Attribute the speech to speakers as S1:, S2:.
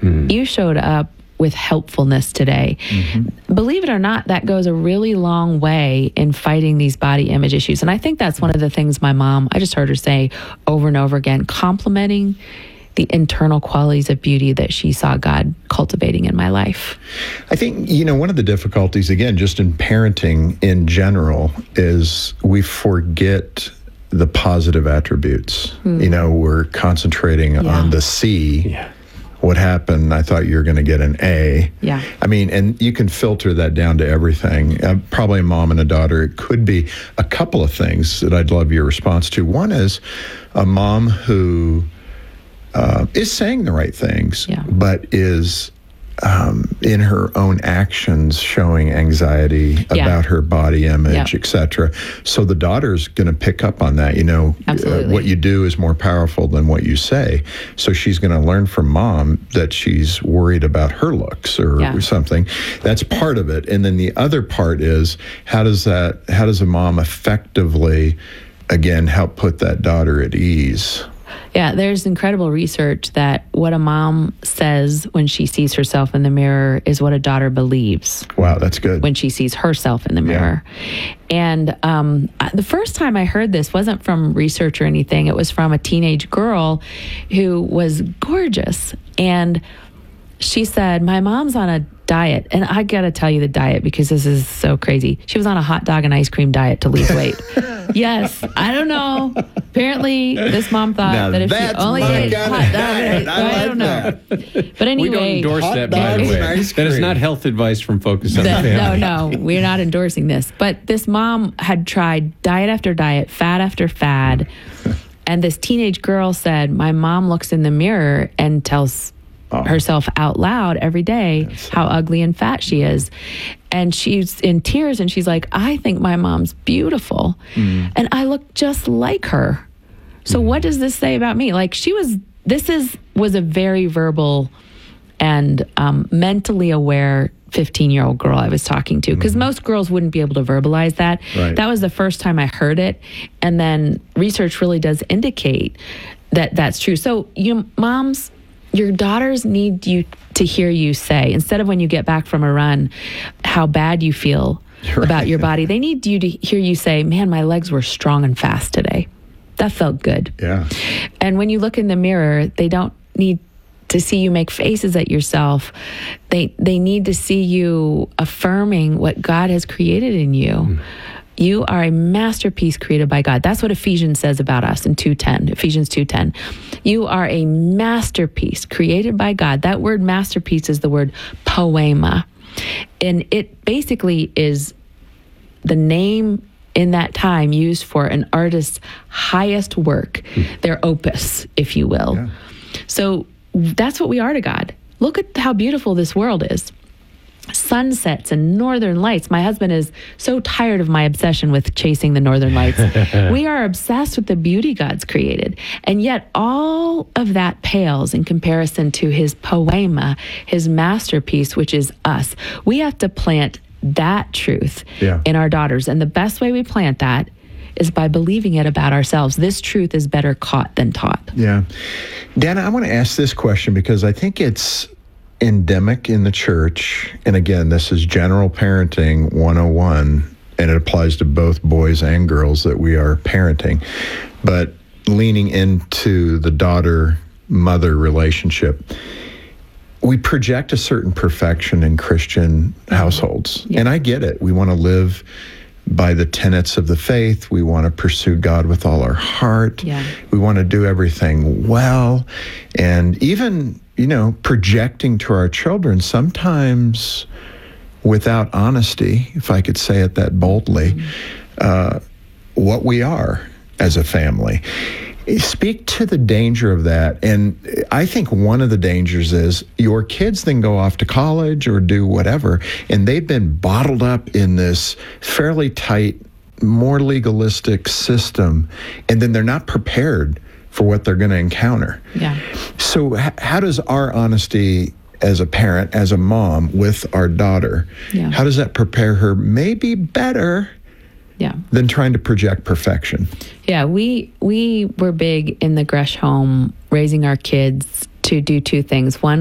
S1: You showed up with helpfulness today. Believe it or not, that goes a really long way in fighting these body image issues. And I think that's one of the things my mom, I just heard her say over and over again, complimenting the internal qualities of beauty that she saw God cultivating in my life.
S2: I think, one of the difficulties, again, just in parenting in general, is we forget the positive attributes. We're concentrating on the C.
S3: Yeah.
S2: What happened? I thought you were going to get an A.
S1: Yeah.
S2: I mean, and you can filter that down to everything. Probably a mom and a daughter. It could be a couple of things that I'd love your response to. One is a mom who is saying the right things, but is in her own actions showing anxiety about her body image, etc. So the daughter's going to pick up on that. What you do is more powerful than what you say. So she's going to learn from mom that she's worried about her looks or something. That's part of it. And then the other part is how does a mom effectively, again, help put that daughter at ease?
S1: Yeah, there's incredible research that what a mom says when she sees herself in the mirror is what a daughter believes.
S2: Wow, that's good.
S1: When she sees herself in the mirror. And the first time I heard this wasn't from research or anything. It was from a teenage girl who was gorgeous. And she said, my mom's on a diet. And I got to tell you the diet because this is so crazy. She was on a hot dog and ice cream diet to lose weight. Yes, I don't know. Apparently, this mom thought that if she only ate hot dog, I don't know. But anyway,
S3: we don't endorse that, by the way. That is not health advice from Focus on the Family.
S1: No, we're not endorsing this. But this mom had tried diet after diet, fad after fad, and this teenage girl said, "My mom looks in the mirror and tells herself out loud every day how ugly and fat she is." And she's in tears and she's like, I think my mom's beautiful and I look just like her. So what does this say about me? Like was a very verbal and mentally aware 15-year-old girl I was talking to, because most girls wouldn't be able to verbalize that.
S2: Right.
S1: That was the first time I heard it. And then research really does indicate that that's true. So moms, your daughters need you to hear you say, instead of when you get back from a run, how bad you feel about your body, they need you to hear you say, man, my legs were strong and fast today. That felt good.
S2: Yeah.
S1: And when you look in the mirror, they don't need to see you make faces at yourself. They need to see you affirming what God has created in you. You are a masterpiece created by God. That's what Ephesians says about us in Ephesians 2:10. You are a masterpiece created by God. That word masterpiece is the word poema. And it basically is the name in that time used for an artist's highest work, their opus, if you will.
S2: Yeah.
S1: So that's what we are to God. Look at how beautiful this world is. Sunsets and northern lights. My husband is so tired of my obsession with chasing the northern lights. We are obsessed with the beauty God's created. And yet all of that pales in comparison to his poema, his masterpiece, which is us. We have to plant that truth in our daughters. And the best way we plant that is by believing it about ourselves. This truth is better caught than taught.
S2: Yeah. Dana, I want to ask this question because I think it's endemic in the church. And again, this is general parenting 101, and it applies to both boys and girls that we are parenting. But leaning into the daughter-mother relationship, we project a certain perfection in Christian households. And I get it. We want to live by the tenets of the faith. We want to pursue God with all our heart.
S1: Yeah.
S2: We want to do everything well. And even, projecting to our children, sometimes without honesty, if I could say it that boldly, what we are as a family. Speak to the danger of that. And I think one of the dangers is your kids then go off to college or do whatever, and they've been bottled up in this fairly tight, more legalistic system, and then they're not prepared for what they're going to encounter.
S1: Yeah.
S2: So how does our honesty as a parent, as a mom with our daughter, how does that prepare her maybe better than trying to project perfection?
S1: Yeah, we were big in the Gresh home raising our kids to do two things. One